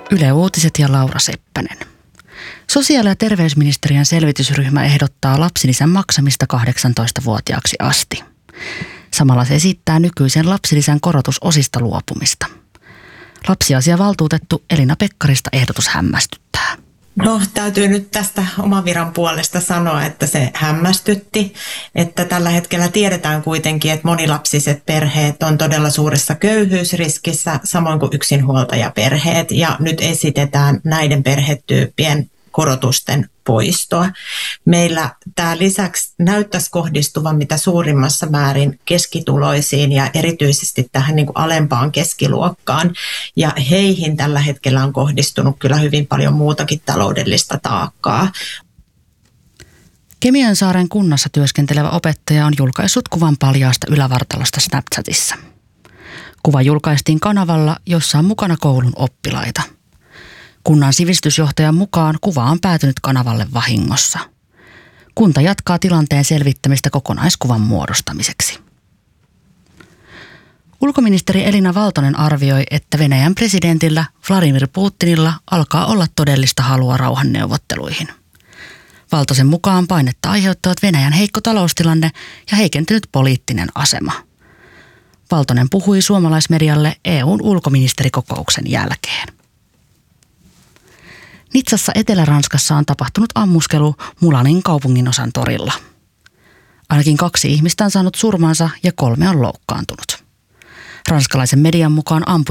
Yle Uutiset ja Laura Seppänen. Sosiaali- ja terveysministeriön selvitysryhmä ehdottaa lapsilisän maksamista 18-vuotiaaksi asti. Samalla se esittää nykyisen lapsilisän korotusosista luopumista. Lapsiasiavaltuutettu Elina Pekkarista ehdotus hämmästyttää. No, täytyy nyt tästä oman viran puolesta sanoa, että se hämmästytti, että tällä hetkellä tiedetään kuitenkin, että monilapsiset perheet on todella suuressa köyhyysriskissä, samoin kuin yksinhuoltajaperheet, ja nyt esitetään näiden perhetyyppien korotusten poistoa. Meillä tämä lisäksi näyttäisi kohdistuvan mitä suurimmassa määrin keskituloisiin ja erityisesti tähän niin kuin alempaan keskiluokkaan. Ja heihin tällä hetkellä on kohdistunut kyllä hyvin paljon muutakin taloudellista taakkaa. Kemiönsaaren kunnassa työskentelevä opettaja on julkaissut kuvan paljaasta ylävartalosta Snapchatissa. Kuva julkaistiin kanavalla, jossa on mukana koulun oppilaita. Kunnan sivistysjohtajan mukaan kuva on päätynyt kanavalle vahingossa. Kunta jatkaa tilanteen selvittämistä kokonaiskuvan muodostamiseksi. Ulkoministeri Elina Valtonen arvioi, että Venäjän presidentillä Vladimir Putinilla alkaa olla todellista halua rauhanneuvotteluihin. Valtosen mukaan painetta aiheuttavat Venäjän heikko taloustilanne ja heikentynyt poliittinen asema. Valtonen puhui suomalaismedialle EU:n ulkoministerikokouksen jälkeen. Nitsassa Etelä-Ranskassa on tapahtunut ammuskelu Mulanin kaupunginosan torilla. Ainakin 2 ihmistä on saanut surmansa ja 3 on loukkaantunut. Ranskalaisen median mukaan ampuja